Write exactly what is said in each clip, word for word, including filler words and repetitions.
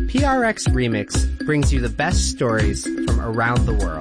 P R X Remix brings you the best stories from around the world.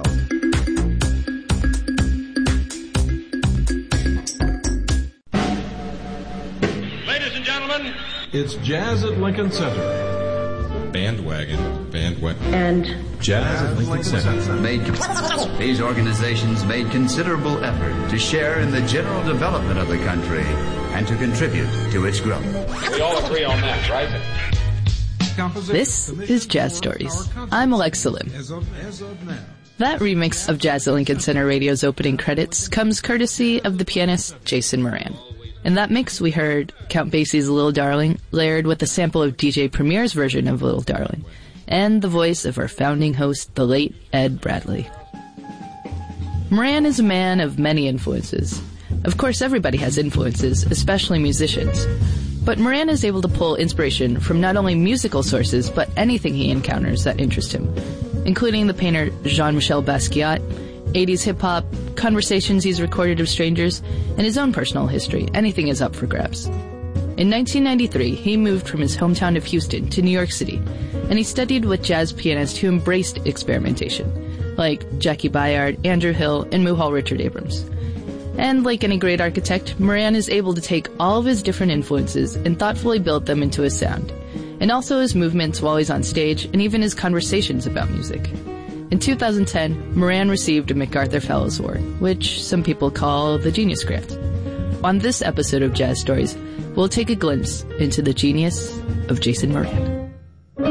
Ladies and gentlemen, it's Jazz at Lincoln Center. Bandwagon, bandwagon, and Jazz at Lincoln Center. Made, these organizations made considerable effort to share in the general development of the country and to contribute to its growth. We all agree on that, right? This is Jazz Stories. I'm Alexa Lim. That remix of Jazz at Lincoln Center Radio's opening credits comes courtesy of the pianist Jason Moran. In that mix, we heard Count Basie's Little Darling, layered with a sample of D J Premier's version of Little Darling, and the voice of our founding host, the late Ed Bradley. Moran is a man of many influences. Of course, everybody has influences, especially musicians. But Moran is able to pull inspiration from not only musical sources, but anything he encounters that interests him, including the painter Jean-Michel Basquiat, eighties hip-hop, conversations he's recorded of strangers, and his own personal history. Anything is up for grabs. In nineteen ninety-three, he moved from his hometown of Houston to New York City, and he studied with jazz pianists who embraced experimentation, like Jackie Bayard, Andrew Hill, and Muhal Richard Abrams. And like any great architect, Moran is able to take all of his different influences and thoughtfully build them into his sound, and also his movements while he's on stage, and even his conversations about music. In two thousand ten, Moran received a MacArthur Fellows Award, which some people call the Genius Grant. On this episode of Jazz Stories, we'll take a glimpse into the genius of Jason Moran.